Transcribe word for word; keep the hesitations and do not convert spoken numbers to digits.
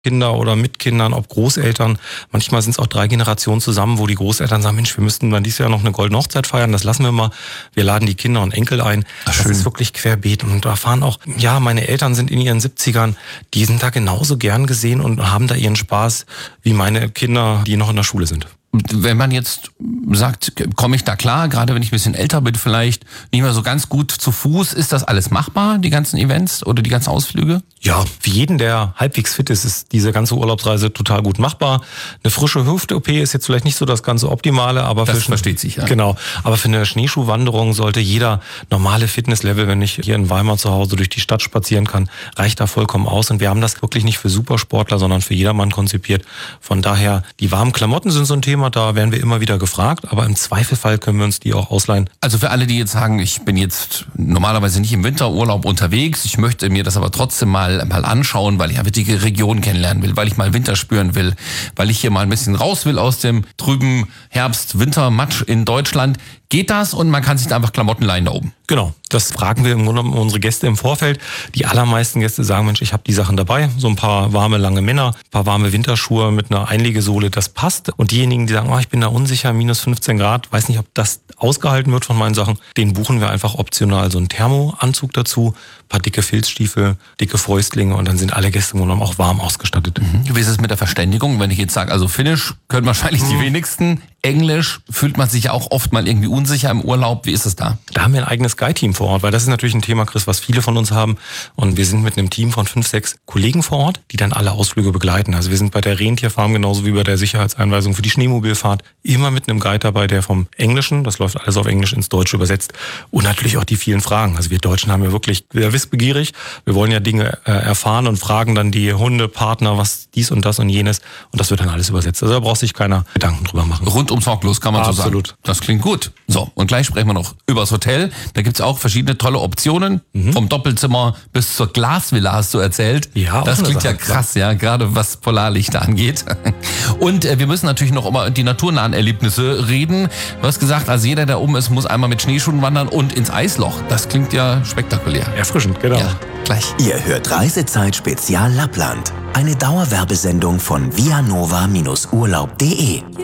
Kinder oder mit Kindern, ob Großeltern. Manchmal sind es auch drei Generationen zusammen, wo die Großeltern sagen, Mensch, wir müssten dann dieses Jahr noch eine goldene Hochzeit feiern, das lassen wir mal. Wir laden die Kinder und Enkel ein. Ach, das schön. ist wirklich querbeet. Und da fahren auch, ja, meine Eltern sind in ihren siebzigern, die sind da genauso gern gesehen und haben da ihren Spaß wie meine Kinder, die noch in der Schule sind. Wenn man jetzt sagt, komme ich da klar, gerade wenn ich ein bisschen älter bin vielleicht, nicht mehr so ganz gut zu Fuß, ist das alles machbar, die ganzen Events oder die ganzen Ausflüge? Ja, für jeden, der halbwegs fit ist, ist diese ganze Urlaubsreise total gut machbar. Eine frische Hüfte-O P ist jetzt vielleicht nicht so das ganze Optimale, aber das für versteht sich, ja. Genau, aber für eine Schneeschuhwanderung sollte jeder normale Fitnesslevel, wenn ich hier in Weimar zu Hause durch die Stadt spazieren kann, reicht da vollkommen aus. Und wir haben das wirklich nicht für Supersportler, sondern für jedermann konzipiert. Von daher, die warmen Klamotten sind so ein Thema, da werden wir immer wieder gefragt, aber im Zweifelfall können wir uns die auch ausleihen. Also für alle, die jetzt sagen, ich bin jetzt normalerweise nicht im Winterurlaub unterwegs, ich möchte mir das aber trotzdem mal, mal anschauen, weil ich einfach die Region kennenlernen will, weil ich mal Winter spüren will, weil ich hier mal ein bisschen raus will aus dem trüben Herbst-Winter-Matsch in Deutschland. Geht das und man kann sich da einfach Klamotten leihen da oben? Genau, das fragen wir im Grunde genommen unsere Gäste im Vorfeld. Die allermeisten Gäste sagen, Mensch, ich habe die Sachen dabei, so ein paar warme, lange Männer, ein paar warme Winterschuhe mit einer Einlegesohle, das passt. Und diejenigen, die sagen, oh, ich bin da unsicher, minus fünfzehn Grad, weiß nicht, ob das ausgehalten wird von meinen Sachen, den buchen wir einfach optional so einen Thermoanzug dazu, ein paar dicke Filzstiefel, dicke Fäustlinge und dann sind alle Gäste im Grunde genommen auch warm ausgestattet. Mhm. Wie ist es mit der Verständigung? Wenn ich jetzt sage, also Finnisch können wahrscheinlich die wenigsten, Englisch fühlt man sich ja auch oft mal irgendwie unsicher im Urlaub. Wie ist es da? Da haben wir ein eigenes Guide-Team vor Ort, weil das ist natürlich ein Thema, Chris, was viele von uns haben. Und wir sind mit einem Team von fünf, sechs Kollegen vor Ort, die dann alle Ausflüge begleiten. Also wir sind bei der Rentierfarm genauso wie bei der Sicherheitseinweisung für die Schneemobilfahrt immer mit einem Guide dabei, der vom Englischen, das läuft alles auf Englisch, ins Deutsche übersetzt. Und natürlich auch die vielen Fragen. Also wir Deutschen haben ja wirklich, wir wissbegierig. Wir wollen ja Dinge äh, erfahren und fragen dann die Hundepartner, was dies und das und jenes. Und das wird dann alles übersetzt. Also da braucht sich keiner Gedanken drüber machen. Rundum sorglos, kann man so sagen. Absolut. Das klingt gut. So, und gleich sprechen wir noch über das Hotel. Da gibt's auch verschiedene tolle Optionen. Mhm. Vom Doppelzimmer bis zur Glasvilla hast du erzählt. Ja, das klingt Sache. ja krass, ja, gerade was Polarlichter angeht. Und äh, wir müssen natürlich noch über die naturnahen Erlebnisse reden. Du hast gesagt, also jeder, der oben ist, muss einmal mit Schneeschuhen wandern und ins Eisloch. Das klingt ja spektakulär. Erfrischend, genau. Ja, gleich. Ihr hört Reisezeit Spezial Lappland. Eine Dauerwerbesendung von vianova Urlaub punkt de.